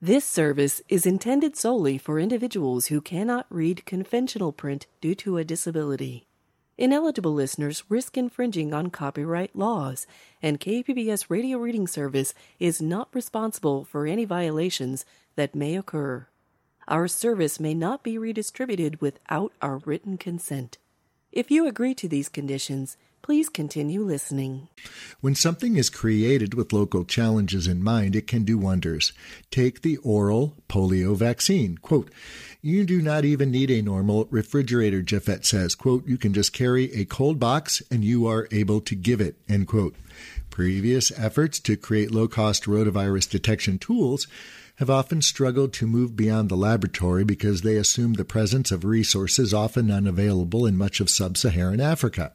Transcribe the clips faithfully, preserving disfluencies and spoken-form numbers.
This service is intended solely for individuals who cannot read conventional print due to a disability. Ineligible listeners risk infringing on copyright laws, and K P B S Radio Reading Service is not responsible for any violations that may occur. Our service may not be redistributed without our written consent. If you agree to these conditions, please continue listening. When something is created with local challenges in mind, it can do wonders. Take the oral polio vaccine. Quote, you do not even need a normal refrigerator, Jeffette says. Quote, you can just carry a cold box and you are able to give it, end quote. Previous efforts to create low-cost rotavirus detection tools have often struggled to move beyond the laboratory because they assume the presence of resources often unavailable in much of sub-Saharan Africa.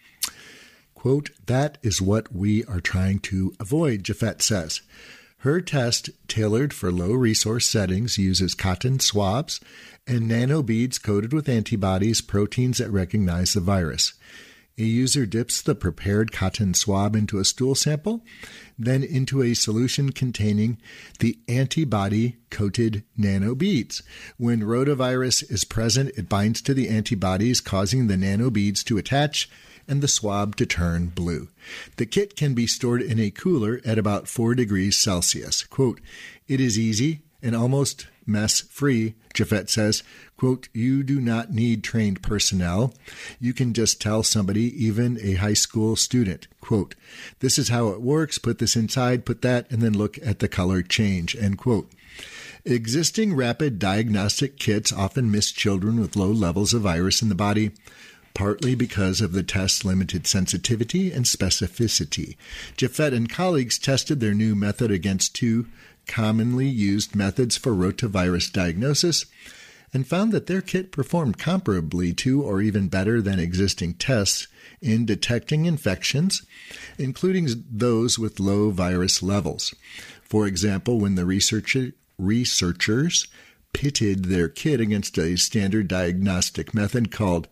Quote, that is what we are trying to avoid, Jeffette says. Her test, tailored for low-resource settings, uses cotton swabs and nanobeads coated with antibodies, proteins that recognize the virus. A user dips the prepared cotton swab into a stool sample, then into a solution containing the antibody-coated nanobeads. When rotavirus is present, it binds to the antibodies, causing the nanobeads to attach and the swab to turn blue. The kit can be stored in a cooler at about four degrees Celsius. Quote, it is easy and almost mess-free, Jeffette says. Quote, you do not need trained personnel. You can just tell somebody, even a high school student. Quote, this is how it works. Put this inside, put that, and then look at the color change, end quote. Existing rapid diagnostic kits often miss children with low levels of virus in the body, partly because of the test's limited sensitivity and specificity. Jeffette and colleagues tested their new method against two commonly used methods for rotavirus diagnosis and found that their kit performed comparably to or even better than existing tests in detecting infections, including those with low virus levels. For example, when the researcher, researchers pitted their kit against a standard diagnostic method called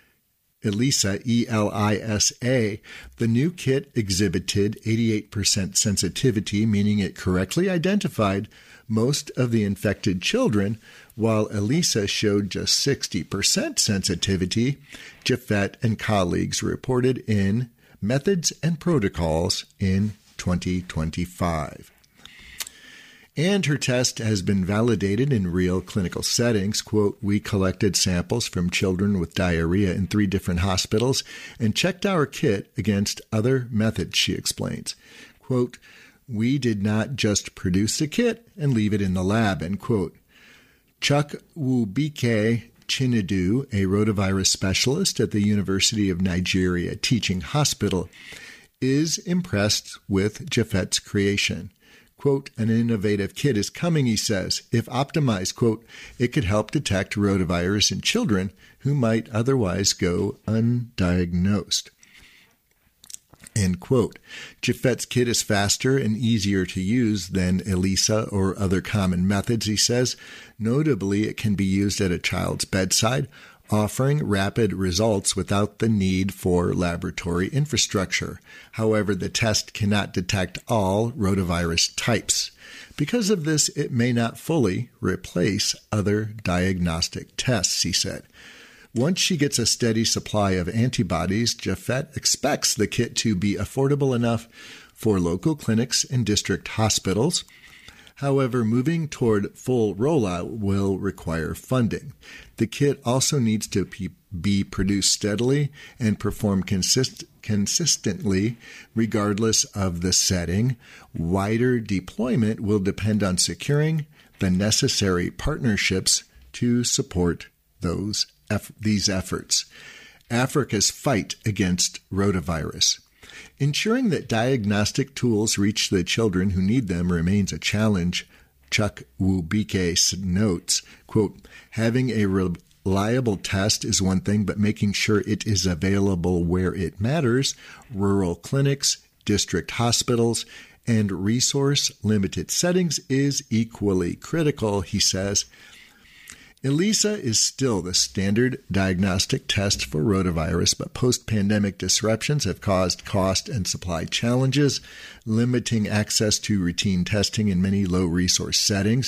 ELISA, E L I S A, the new kit exhibited eighty-eight percent sensitivity, meaning it correctly identified most of the infected children, while ELISA showed just sixty percent sensitivity, Jeffette and colleagues reported in Methods and Protocols in twenty twenty-five. And her test has been validated in real clinical settings. Quote, we collected samples from children with diarrhea in three different hospitals and checked our kit against other methods, she explains. Quote, we did not just produce the kit and leave it in the lab, end quote. Chuck Wubike Chinedu, a rotavirus specialist at the University of Nigeria Teaching Hospital, is impressed with Jeffette's creation. Quote, an innovative kit is coming, he says. If optimized, quote, it could help detect rotavirus in children who might otherwise go undiagnosed. End quote. Jeffette's kit is faster and easier to use than ELISA or other common methods, he says. Notably, it can be used at a child's bedside, offering rapid results without the need for laboratory infrastructure. However, the test cannot detect all rotavirus types. Because of this, it may not fully replace other diagnostic tests, he said. Once she gets a steady supply of antibodies, Jeffette expects the kit to be affordable enough for local clinics and district hospitals. However, moving toward full rollout will require funding. The kit also needs to be produced steadily and perform consist- consistently regardless of the setting. Wider deployment will depend on securing the necessary partnerships to support those eff- these efforts. Africa's fight against rotavirus. Ensuring that diagnostic tools reach the children who need them remains a challenge, Chuck Wubike notes. Quote, having a reliable test is one thing, but making sure it is available where it matters, rural clinics, district hospitals, and resource-limited settings is equally critical, he says. ELISA is still the standard diagnostic test for rotavirus, but post-pandemic disruptions have caused cost and supply challenges, limiting access to routine testing in many low-resource settings.